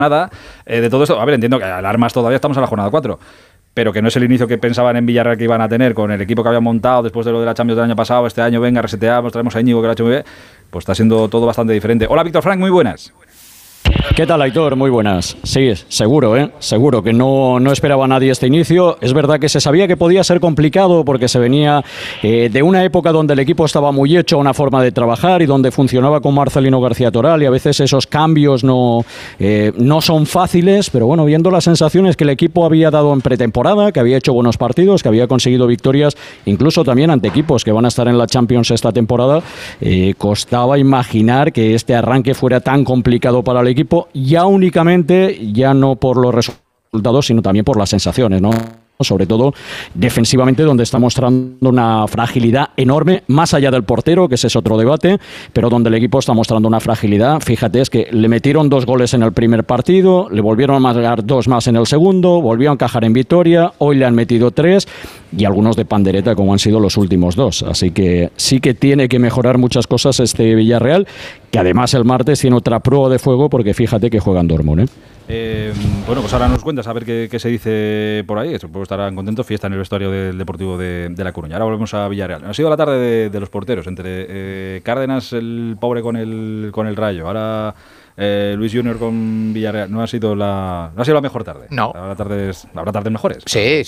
de todo esto. A ver, entiendo que alarmas todavía, estamos en la jornada 4, pero que no es el inicio que pensaban en Villarreal que iban a tener con el equipo que habían montado después de lo de la Champions del año pasado. Este año, venga, reseteamos, traemos a Íñigo que lo ha hecho muy bien. Pues está siendo todo bastante diferente. Hola, Víctor Frank, muy buenas. ¿Qué tal, Aitor? Muy buenas. Sí, seguro, seguro que no esperaba nadie este inicio. Es verdad que se sabía que podía ser complicado porque se venía de una época donde el equipo estaba muy hecho a una forma de trabajar y donde funcionaba con Marcelino García Toral, y a veces esos cambios no son fáciles, pero bueno, viendo las sensaciones que el equipo había dado en pretemporada, que había hecho buenos partidos, que había conseguido victorias, incluso también ante equipos que van a estar en la Champions esta temporada, costaba imaginar que este arranque fuera tan complicado para el equipo, ya únicamente, ya no por los resultados, sino también por las sensaciones, ¿no? Sobre todo defensivamente, donde está mostrando una fragilidad enorme, más allá del portero, que ese es otro debate, pero donde el equipo está mostrando una fragilidad. Fíjate, es que le metieron 2 goles en el primer partido, le volvieron a marcar 2 más en el segundo, volvió a encajar en Vitoria, hoy le han metido 3 y algunos de pandereta como han sido los últimos 2, así que sí que tiene que mejorar muchas cosas este Villarreal, que además el martes tiene otra prueba de fuego, porque fíjate que juega en Dortmund, Bueno, pues ahora nos cuentas a ver qué se dice por ahí. Supongo que estarán contentos. Fiesta en el vestuario del Deportivo de La Coruña. Ahora volvemos a Villarreal. Ha sido la tarde de los porteros, entre Cárdenas, el pobre con el Rayo, ahora Luis Junior con Villarreal. No ha sido la mejor tarde. No. Habrá tardes mejores. Sí.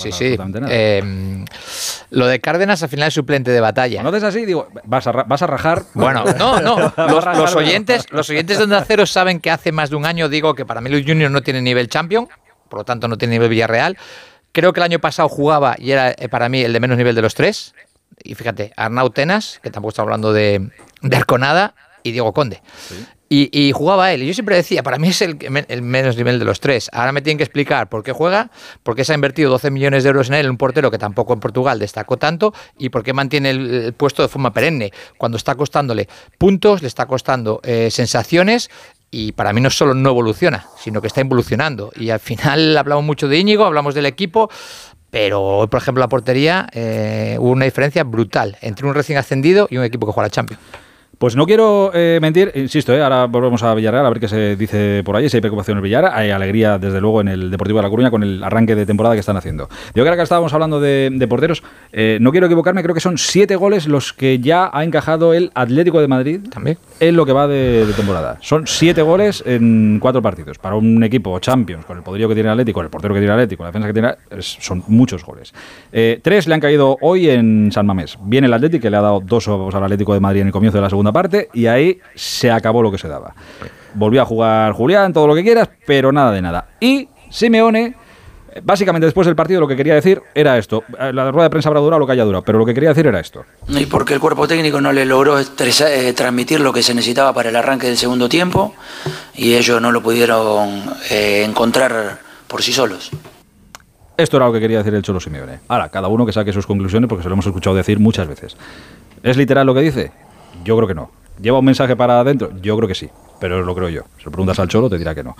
Lo de Cárdenas al final es suplente de Batalla. Cuando haces así, digo, vas a rajar. Bueno, no. Los oyentes de Onda Cero saben que hace más de un año digo que para mí Luis Junior no tiene nivel Champion, por lo tanto no tiene nivel Villarreal. Creo que el año pasado jugaba y era para mí el de menos nivel de los 3. Y fíjate, Arnau Tenas, que tampoco está hablando de Arconada, y Diego Conde. Sí. Y jugaba él. Y yo siempre decía, para mí es el menos nivel de los 3. Ahora me tienen que explicar por qué juega, por qué se ha invertido 12 millones de euros en él, un portero que tampoco en Portugal destacó tanto, y por qué mantiene el puesto de forma perenne, cuando está costándole puntos, le está costando sensaciones. Y para mí no solo no evoluciona, sino que está involucionando. Y al final hablamos mucho de Íñigo, hablamos del equipo, pero hoy, por ejemplo, la portería hubo una diferencia brutal entre un recién ascendido y un equipo que juega la Champions. Pues no quiero mentir, insisto, ahora volvemos a Villarreal a ver qué se dice por ahí, si hay preocupación en el Villarreal. Hay alegría, desde luego, en el Deportivo de La Coruña con el arranque de temporada que están haciendo. Digo que ahora que estábamos hablando de porteros, no quiero equivocarme, creo que son 7 goles los que ya ha encajado el Atlético de Madrid también en lo que va de temporada. Son 7 goles en 4 partidos. Para un equipo Champions, con el poderío que tiene el Atlético, el portero que tiene el Atlético, la defensa que tiene, son muchos goles. 3 le han caído hoy en San Mamés. Viene el Atlético, que le ha dado 2 al Atlético de Madrid en el comienzo de la segunda parte, y ahí se acabó lo que se daba. Volvió a jugar Julián, todo lo que quieras, pero nada de nada. Y Simeone, básicamente después del partido, lo que quería decir era esto. La rueda de prensa habrá durado lo que haya durado, pero lo que quería decir era esto. Y porque el cuerpo técnico no le logró transmitir lo que se necesitaba para el arranque del segundo tiempo, y ellos no lo pudieron encontrar por sí solos. Esto era lo que quería decir el Cholo Simeone. Ahora, cada uno que saque sus conclusiones, porque se lo hemos escuchado decir muchas veces. ¿Es literal lo que dice? Yo creo que no. ¿Lleva un mensaje para adentro? Yo creo que sí, pero lo creo yo. Si lo preguntas al Cholo, te dirá que no.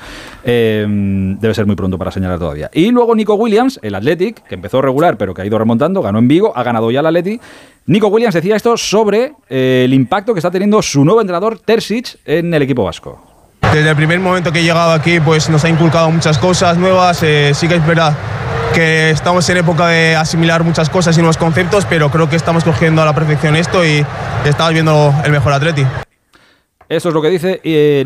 Debe ser muy pronto para señalar todavía. Y luego Nico Williams, el Athletic, que empezó regular, pero que ha ido remontando, ganó en Vigo, ha ganado ya el Athletic. Nico Williams decía esto sobre el impacto que está teniendo su nuevo entrenador, Terzic, en el equipo vasco. Desde el primer momento que he llegado aquí, pues nos ha inculcado muchas cosas nuevas. Sí que es verdad que estamos en época de asimilar muchas cosas y nuevos conceptos, pero creo que estamos cogiendo a la perfección esto y estamos viendo el mejor Atleti. Eso es lo que dice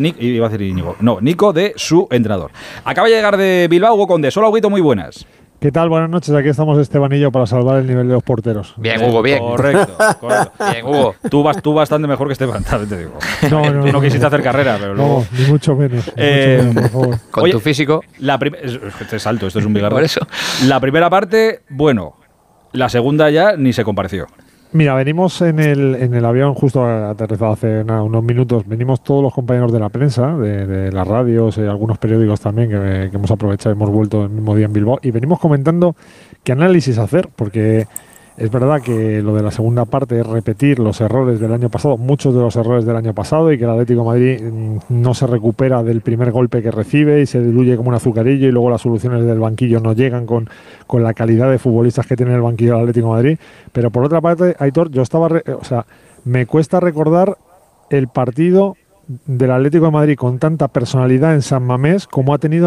Nico, de su entrenador. Acaba de llegar de Bilbao, Hugo Conde. Hola, Huguito, muy buenas. ¿Qué tal? Buenas noches. Aquí estamos Esteban y yo para salvar el nivel de los porteros. Bien, Hugo, bien. Correcto. Bien, Hugo. Tú bastante mejor que Esteban, también te digo. No, no quisiste hacer carrera, pero luego... No, ni mucho menos, por favor. Con tu físico... Este salto, esto es un bigarro. Por eso. La primera parte, bueno. La segunda ya ni se compareció. Mira, venimos en el avión, justo aterrizado hace unos minutos, venimos todos los compañeros de la prensa, de las radios, algunos periódicos también que hemos aprovechado, hemos vuelto el mismo día en Bilbao, y venimos comentando qué análisis hacer, porque es verdad que lo de la segunda parte es repetir los errores del año pasado, muchos de los errores del año pasado, y que el Atlético de Madrid no se recupera del primer golpe que recibe y se diluye como un azucarillo, y luego las soluciones del banquillo no llegan con la calidad de futbolistas que tiene el banquillo del Atlético de Madrid. Pero por otra parte, Aitor, yo estaba me cuesta recordar el partido del Atlético de Madrid con tanta personalidad en San Mamés como ha tenido